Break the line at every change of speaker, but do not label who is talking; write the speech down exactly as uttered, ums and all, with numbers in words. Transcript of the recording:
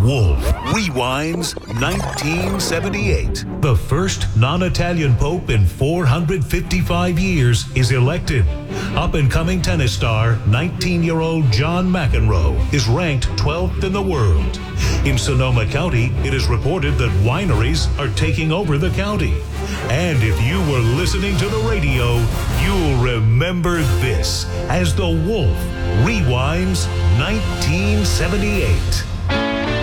Wolf rewinds nineteen seventy-eight. The first non-Italian pope in four hundred fifty-five years is elected. Up-and-coming tennis star, nineteen-year-old John McEnroe, is ranked twelfth in the world. In Sonoma County, it is reported that wineries are taking over the county. And if you were listening to the radio, you'll remember this as the Wolf rewinds nineteen seventy-eight.